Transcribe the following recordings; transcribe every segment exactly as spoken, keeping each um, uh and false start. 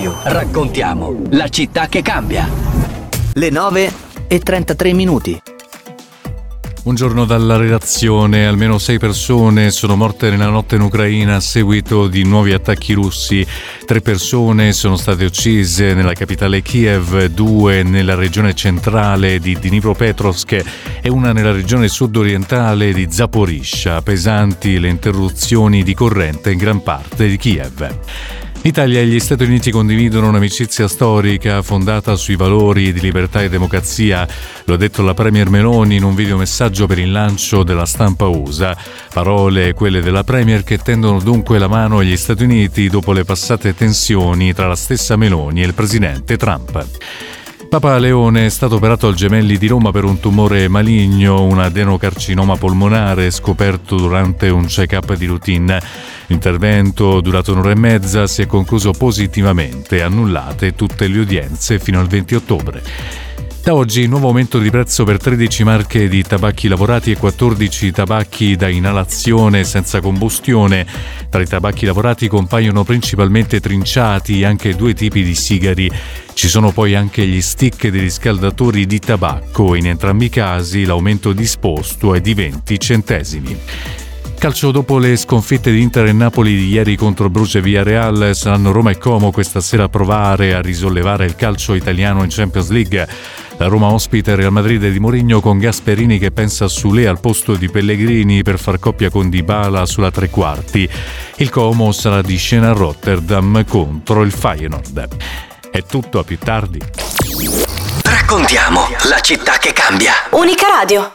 Radio. Raccontiamo la città che cambia. Le nove e trentatré minuti. Buongiorno dalla redazione. Almeno sei persone sono morte nella notte in Ucraina a seguito di nuovi attacchi russi. Tre persone sono state uccise nella capitale Kiev, due nella regione centrale di Dnipropetrovsk e una nella regione sud-orientale di Zaporizhzhia. Pesanti le interruzioni di corrente in gran parte di Kiev. L'Italia e gli Stati Uniti condividono un'amicizia storica fondata sui valori di libertà e democrazia. Lo ha detto la Premier Meloni in un videomessaggio per il lancio della stampa U S A. Parole, quelle della Premier, che tendono dunque la mano agli Stati Uniti dopo le passate tensioni tra la stessa Meloni e il presidente Trump. Papa Leone è stato operato al Gemelli di Roma per un tumore maligno, un adenocarcinoma polmonare scoperto durante un check-up di routine. L'intervento, durato un'ora e mezza, si è concluso positivamente, annullate tutte le udienze fino al venti ottobre. Da oggi nuovo aumento di prezzo per tredici marche di tabacchi lavorati e quattordici tabacchi da inalazione senza combustione. Tra i tabacchi lavorati compaiono principalmente trinciati anche due tipi di sigari. Ci sono poi anche gli stick dei riscaldatori di tabacco. In entrambi i casi l'aumento disposto è di venti centesimi. Calcio, dopo le sconfitte di Inter e Napoli di ieri contro Bruce e Villarreal, saranno Roma e Como questa sera a provare a risollevare il calcio italiano in Champions League. La Roma ospita il Real Madrid di Mourinho con Gasperini che pensa a Soulé al posto di Pellegrini per far coppia con Dybala sulla tre quarti. Il Como sarà di scena a Rotterdam contro il Feyenoord. È tutto, a più tardi. Raccontiamo la città che cambia. Unica Radio.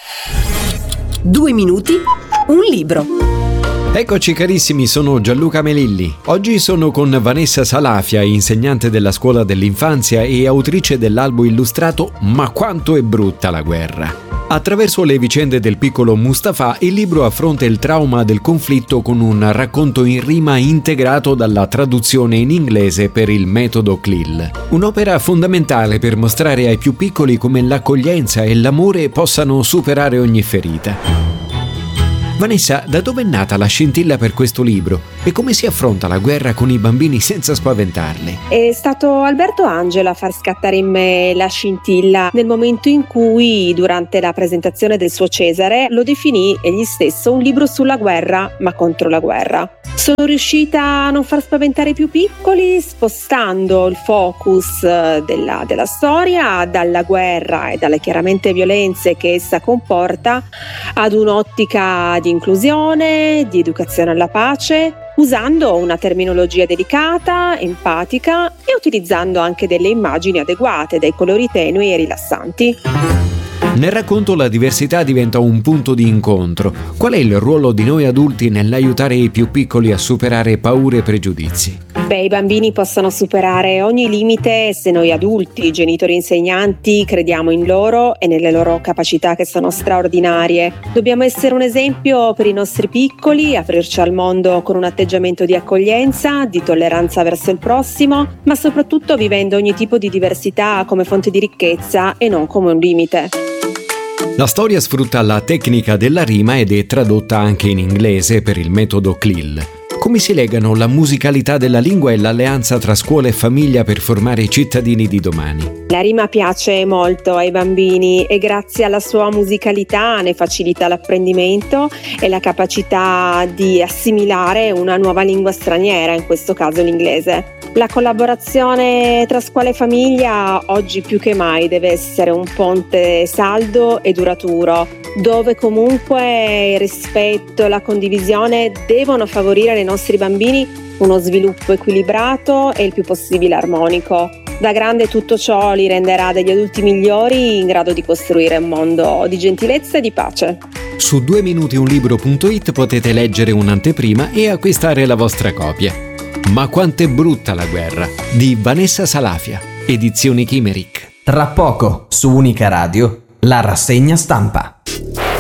Due minuti, un libro. Eccoci carissimi, sono Gianluca Melilli. Oggi sono con Vanessa Salafia, insegnante della scuola dell'infanzia e autrice dell'albo illustrato Ma quanto è brutta la guerra. Attraverso le vicende del piccolo Mustafa, il libro affronta il trauma del conflitto con un racconto in rima integrato dalla traduzione in inglese per il metodo C L I L. Un'opera fondamentale per mostrare ai più piccoli come l'accoglienza e l'amore possano superare ogni ferita. Vanessa, da dove è nata la scintilla per questo libro e come si affronta la guerra con i bambini senza spaventarli? È stato Alberto Angela a far scattare in me la scintilla nel momento in cui, durante la presentazione del suo Cesare, lo definì egli stesso un libro sulla guerra ma contro la guerra. Sono riuscita a non far spaventare i più piccoli spostando il focus della, della storia dalla guerra e dalle chiaramente violenze che essa comporta ad un'ottica di inclusione, di educazione alla pace, usando una terminologia delicata, empatica e utilizzando anche delle immagini adeguate, dai colori tenui e rilassanti. Nel racconto la diversità diventa un punto di incontro. Qual è il ruolo di noi adulti nell'aiutare i più piccoli a superare paure e pregiudizi? Beh, i bambini possono superare ogni limite se noi adulti, genitori e insegnanti, crediamo in loro e nelle loro capacità che sono straordinarie. Dobbiamo essere un esempio per i nostri piccoli, aprirci al mondo con un atteggiamento di accoglienza, di tolleranza verso il prossimo, ma soprattutto vivendo ogni tipo di diversità come fonte di ricchezza e non come un limite. La storia sfrutta la tecnica della rima ed è tradotta anche in inglese per il metodo C L I L. Come si legano la musicalità della lingua e l'alleanza tra scuola e famiglia per formare i cittadini di domani? La rima piace molto ai bambini e grazie alla sua musicalità ne facilita l'apprendimento e la capacità di assimilare una nuova lingua straniera, in questo caso l'inglese. La collaborazione tra scuola e famiglia oggi più che mai deve essere un ponte saldo e duraturo, dove comunque il rispetto e la condivisione devono favorire nei nostri bambini uno sviluppo equilibrato e il più possibile armonico. Da grande tutto ciò li renderà degli adulti migliori in grado di costruire un mondo di gentilezza e di pace. Su due minuti un libro punto it potete leggere un'anteprima e acquistare la vostra copia. Ma quanto è brutta la guerra, di Vanessa Salafia, edizioni Chimeric. Tra poco, su Unica Radio, la rassegna stampa.